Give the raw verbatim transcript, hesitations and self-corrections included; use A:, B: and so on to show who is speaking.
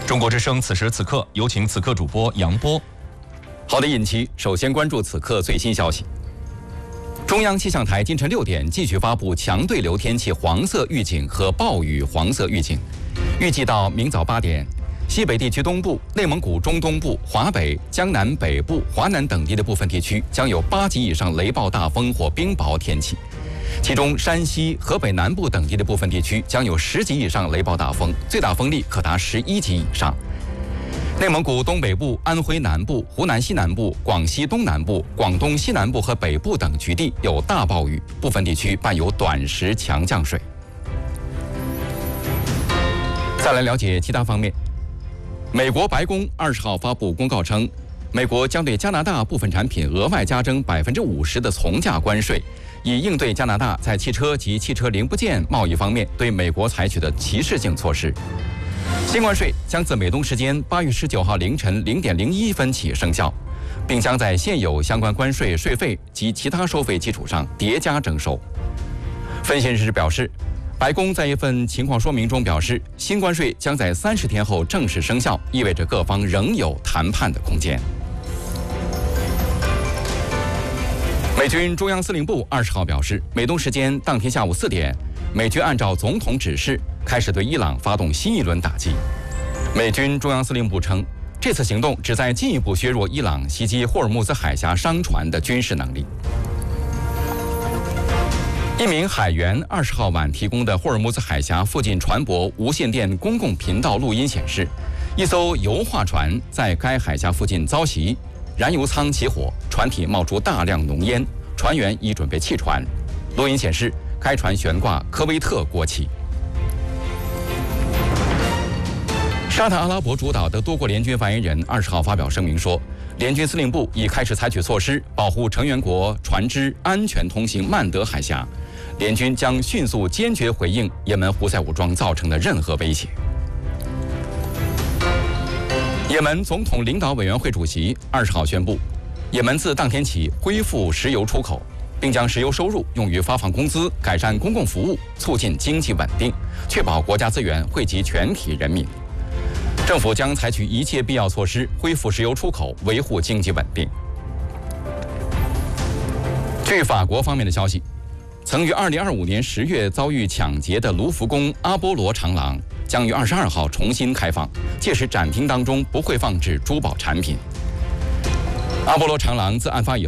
A: 中国之声此时此刻，有请此刻主播杨波。
B: 好的，尹奇，首先关注此刻最新消息。中央气象台今晨六点继续发布强对流天气黄色预警和暴雨黄色预警，预计到明早八点，西北地区东部、内蒙古中东部、华北、江南北部、华南等地的部分地区将有八级以上雷暴大风或冰雹天气。其中，山西、河北南部等地的部分地区将有十级以上雷暴大风，最大风力可达十一级以上。内蒙古东北部、安徽南部、湖南西南部、广西东南部、广东西南部和北部等局地有大暴雨，部分地区伴有短时强降水。再来了解其他方面。美国白宫二十号发布公告称，美国将对加拿大部分产品额外加征百分之五十的从价关税，以应对加拿大在汽车及汽车零部件贸易方面对美国采取的歧视性措施。新关税将自美东时间八月十九号凌晨零点零一分起生效，并将在现有相关关税、税费及其他收费基础上叠加征收。分析人士表示，白宫在一份情况说明中表示，新关税将在三十天后正式生效，意味着各方仍有谈判的空间。美军中央司令部二十号表示，美东时间当天下午四点，美军按照总统指示开始对伊朗发动新一轮打击。美军中央司令部称，这次行动旨在进一步削弱伊朗袭击霍尔木兹海峡商船的军事能力。一名海员二十号晚提供的霍尔木兹海峡附近船舶无线电公共频道录音显示，一艘油画船在该海峡附近遭袭，燃油舱起火，船体冒出大量浓烟，船员已准备弃船。录音显示，该船悬挂科威特国旗。沙特阿拉伯主导的多国联军发言人二十号发表声明说，联军司令部已开始采取措施保护成员国船只安全通行曼德海峡，联军将迅速坚决回应也门胡塞武装造成的任何威胁。也门总统领导委员会主席二十号宣布，也门自当天起恢复石油出口，并将石油收入用于发放工资、改善公共服务、促进经济稳定，确保国家资源惠及全体人民。政府将采取一切必要措施恢复石油出口，维护经济稳定。据法国方面的消息，曾于二零二五年十月遭遇抢劫的卢浮宫阿波罗长廊将于二十二号重新开放，届时展厅当中不会放置珠宝产品。阿波罗长廊自案发以后